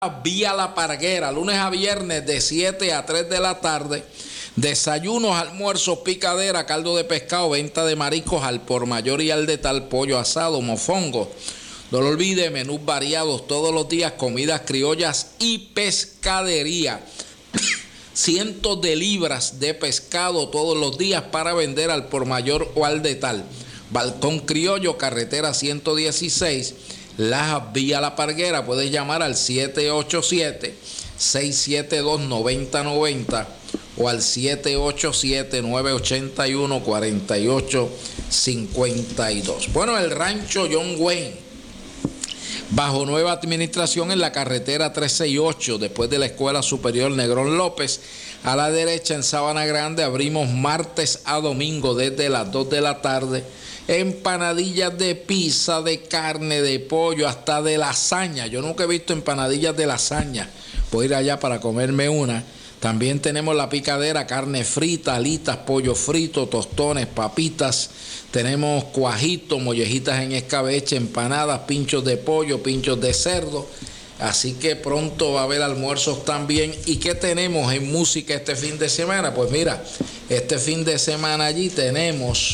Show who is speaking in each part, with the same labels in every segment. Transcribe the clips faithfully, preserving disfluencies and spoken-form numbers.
Speaker 1: Vía La Parguera, lunes a viernes de siete a tres de la tarde. Desayunos, almuerzos, picadera, caldo de pescado, venta de mariscos al por mayor y al de tal, pollo asado, mofongo. No lo olvide, menús variados todos los días, comidas criollas y pescadería. Cientos de libras de pescado todos los días para vender al por mayor o al de tal. Balcón Criollo, carretera ciento dieciséis. Lajas, Vía La Parguera. Puedes llamar al siete ocho siete, seis siete dos, nueve cero nueve cero o al siete ocho siete, nueve ocho uno, cuatro ocho cinco dos. Bueno, el rancho John Wayne, bajo nueva administración en la carretera trescientos sesenta y ocho, después de la Escuela Superior Negrón López, a la derecha en Sabana Grande. Abrimos martes a domingo desde las dos de la tarde. Empanadillas de pizza, de carne, de pollo, hasta de lasaña. Yo nunca he visto empanadillas de lasaña. Voy a ir allá para comerme una. También tenemos la picadera, carne frita, alitas, pollo frito, tostones, papitas. Tenemos cuajitos, mollejitas en escabeche, empanadas, pinchos de pollo, pinchos de cerdo. Así que pronto va a haber almuerzos también. ¿Y qué tenemos en música este fin de semana? Pues mira, este fin de semana allí tenemos...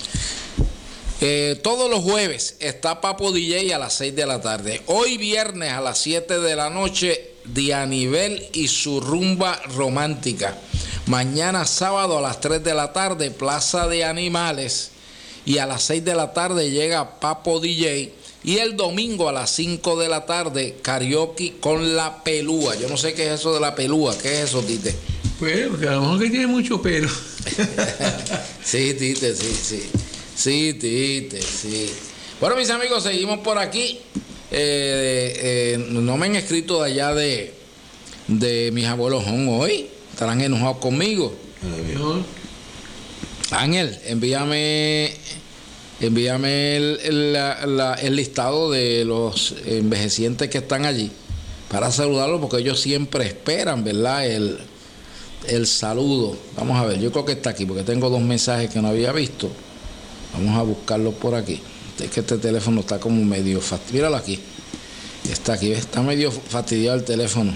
Speaker 1: Eh, todos los jueves está Papo D J a las seis de la tarde. Hoy viernes a las siete de la noche, Dianivel y su rumba romántica. Mañana sábado a las tres de la tarde, Plaza de Animales. Y a las seis de la tarde llega Papo D J. Y el domingo a las cinco de la tarde, karaoke con La Pelúa. Yo no sé qué es eso de La Pelúa. ¿Qué es eso, Tite?
Speaker 2: Pues, porque a lo mejor que tiene mucho pelo.
Speaker 1: Sí, Tite, sí, sí. Sí, Tite, sí. Bueno, mis amigos, seguimos por aquí. Eh, eh, no me han escrito de allá de, de mis abuelos hoy. Estarán enojados conmigo.
Speaker 2: A lo mejor.
Speaker 1: Ángel, envíame, envíame el, el, la, la, el listado de los envejecientes que están allí para saludarlos, porque ellos siempre esperan, ¿verdad? El, el saludo. Vamos a ver, yo creo que está aquí, porque tengo dos mensajes que no había visto. Vamos a buscarlo por aquí. Es que este teléfono está como medio fastidiado. Míralo aquí. Está aquí. Está medio fastidiado el teléfono.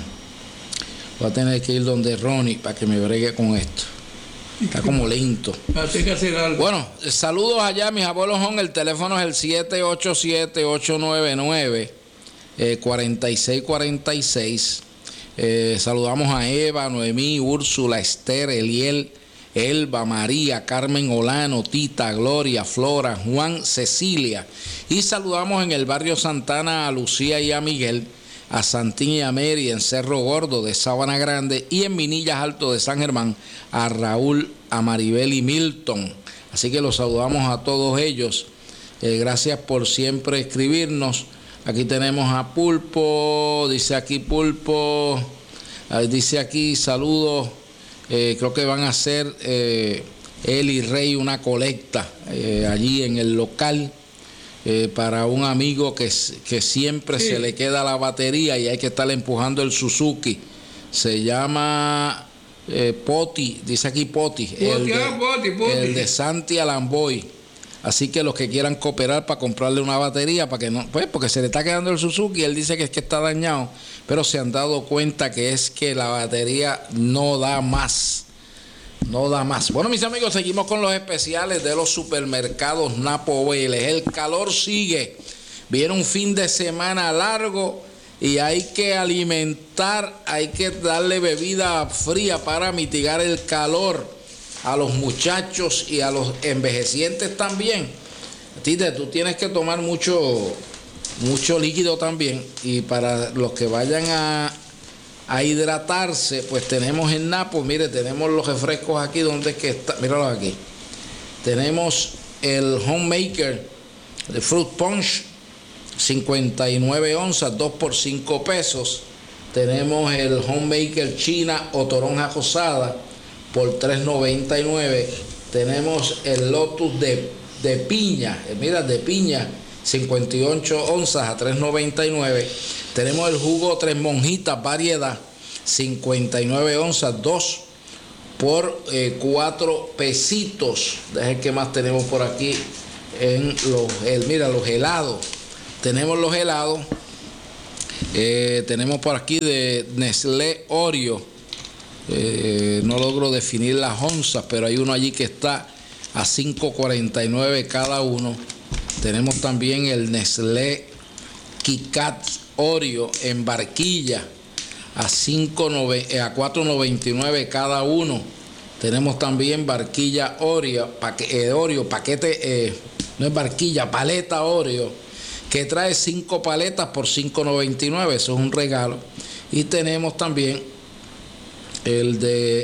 Speaker 1: Voy a tener que ir donde Ronnie para que me bregue con esto. Está como lento.
Speaker 2: Hay que hacer algo.
Speaker 1: Bueno, saludos allá, mis abuelos son. El teléfono es el siete ocho siete, ocho nueve nueve, cuatro seis cuatro seis. Eh, saludamos a Eva, Noemí, Úrsula, Esther, Eliel, Elba, María, Carmen Olano, Tita, Gloria, Flora, Juan, Cecilia. Y saludamos en el barrio Santana a Lucía y a Miguel, a Santín y a Mary en Cerro Gordo de Sabana Grande y en Minillas Alto de San Germán a Raúl, a Maribel y Milton. Así que los saludamos a todos ellos. Eh, gracias por siempre escribirnos. Aquí tenemos a Pulpo, dice aquí Pulpo, eh, dice aquí saludos. Eh, creo que van a hacer eh, él y Rey una colecta eh, allí en el local eh, para un amigo que, que siempre sí. Se le queda la batería y hay que estar empujando el Suzuki. Se llama eh, Poti, dice aquí Poti,
Speaker 2: Poti,
Speaker 1: el, de,
Speaker 2: ah, Poti, Poti.
Speaker 1: el de Santi Alamboy. Así que los que quieran cooperar para comprarle una batería, para que no, pues porque se le está quedando el Suzuki, él dice que es que está dañado, pero se han dado cuenta que es que la batería no da más, no da más. Bueno, mis amigos, seguimos con los especiales de los supermercados Napo Vélez. El calor sigue, viene un fin de semana largo y hay que alimentar, hay que darle bebida fría para mitigar el calor a los muchachos y a los envejecientes también. Tite, tú tienes que tomar mucho, mucho líquido también. Y para los que vayan a, a hidratarse, pues tenemos en Napo, mire, tenemos los refrescos aquí, donde es que está, míralo aquí. Tenemos el Homemaker de Fruit Punch, cincuenta y nueve onzas, dos por cinco pesos. Tenemos el Homemaker China o toronja rosada por tres noventa y nueve. Tenemos el Lotus de, de piña, mira, de piña, cincuenta y ocho onzas a tres noventa y nueve. Tenemos el jugo Tres Monjitas variedad, cincuenta y nueve onzas, dos por eh, cuatro pesitos. Dejen que más tenemos por aquí en los, el, mira, los helados. Tenemos los helados Eh, tenemos por aquí de Nestlé Oreo. Eh, no logro definir las onzas, pero hay uno allí que está a cinco cuarenta y nueve cada uno. Tenemos también el Nestlé KitKat Oreo en barquilla a, a cuatro noventa y nueve cada uno. Tenemos también barquilla Oreo, paque, eh, Oreo paquete, eh, no es barquilla, paleta Oreo, que trae cinco paletas por cinco noventa y nueve, eso es un regalo. Y tenemos también el de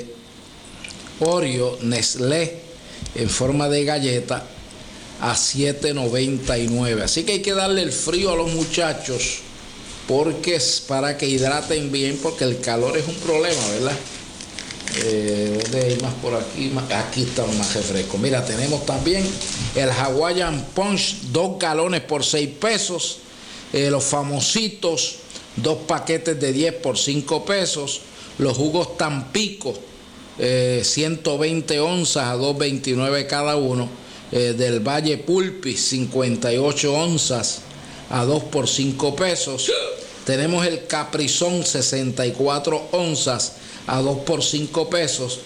Speaker 1: Oreo Nestlé en forma de galleta a siete noventa y nueve. Así que hay que darle el frío a los muchachos, porque es para que hidraten bien, porque el calor es un problema, ¿verdad? Eh, ¿Dónde hay más por aquí? Aquí está más refresco. Mira, tenemos también el Hawaiian Punch, dos galones por seis pesos. Eh, los famositos, dos paquetes de diez por cinco pesos. Los jugos Tampico, eh, ciento veinte onzas a dos veintinueve cada uno. Eh, del Valle Pulpi, cincuenta y ocho onzas a dos por cinco pesos. Tenemos el Caprizón, sesenta y cuatro onzas a dos por cinco pesos.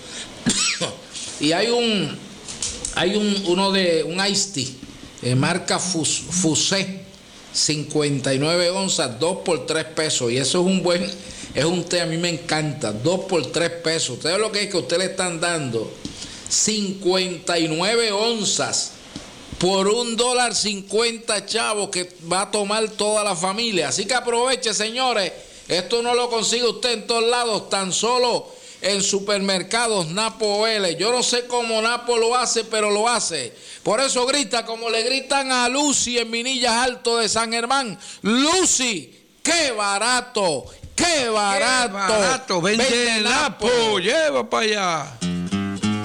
Speaker 1: Y hay un hay un uno de un Iced Tea, eh, marca Fus, Fusé, cincuenta y nueve onzas, dos por tres pesos. Y eso es un buen, es un té, a mí me encanta, dos por tres pesos. Ustedes lo que es que usted le están dando cincuenta y nueve onzas por un dólar cincuenta chavos que va a tomar toda la familia. Así que aproveche, señores. Esto no lo consigue usted en todos lados, tan solo en supermercados Napo L. Yo no sé cómo Napo lo hace, pero lo hace. Por eso grita como le gritan a Lucy en Minillas Alto de San Germán. Lucy, qué barato, qué barato.
Speaker 2: Qué barato, vende, vende Napo, lleva para allá.